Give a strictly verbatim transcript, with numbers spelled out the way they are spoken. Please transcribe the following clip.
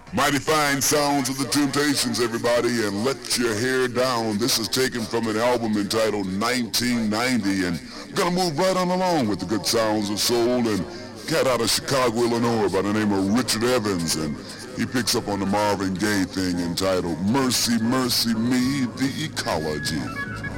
Mighty fine sounds of the Temptations, everybody, and let your hair down. This is taken from an album entitled nineteen ninety, and I'm gonna move right on along with the good sounds of soul. And cat out of Chicago, Illinois, by the name of Richard Evans, and he picks up on the Marvin Gaye thing entitled "Mercy, Mercy Me, the Ecology."